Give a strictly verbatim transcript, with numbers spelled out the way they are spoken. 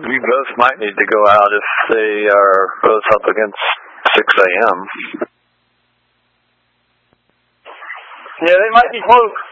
We both might need to go out if they are both up against six a.m. Yeah, they might be close.